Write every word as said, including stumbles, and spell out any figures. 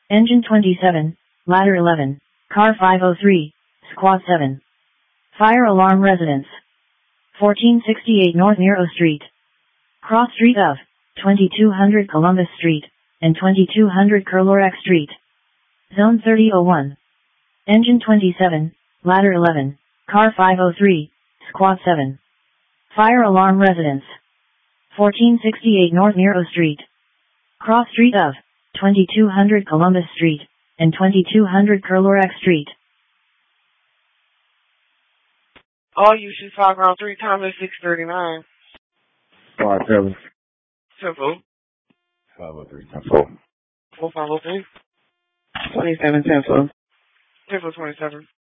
Engine twenty-seven, ladder eleven, car five oh three, squad seven. Fire alarm residence. fourteen sixty-eight North Nero Street. Cross street of twenty-two hundred Columbus Street and twenty-two hundred Kerlorak Street. Zone thirty oh one. Engine twenty-seven, ladder eleven, car five oh three, squad seven. Fire alarm residence. fourteen sixty-eight North Nero Street. Cross street of twenty-two hundred Columbus Street and twenty-two hundred Kerlorak Street. All uses five ground three times at six thirty-nine. Five seven. Simple. Five oh three. Simple. Four five oh three. Twenty-seven Simple. Simple twenty-seven.